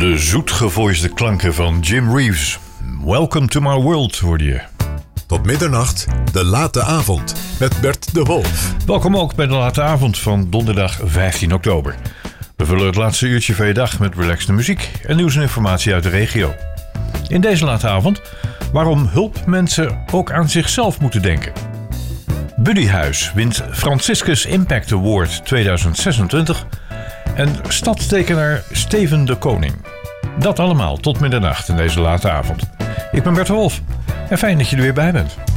De zoetgevoiste klanken van Jim Reeves. Welcome to my world, hoorde je. Tot middernacht, de late avond, met Bert de Wolf. Welkom ook bij de late avond van donderdag 15 oktober. We vullen het laatste uurtje van je dag met relaxte muziek en nieuws en informatie uit de regio. In deze late avond waarom hulpmensen ook aan zichzelf moeten denken. Buddyhuis wint Franciscus Impact Award 2026 en stadstekenaar Steven de Koning. Dat allemaal tot middernacht in deze late avond. Ik ben Bert de Wolf en fijn dat je er weer bij bent.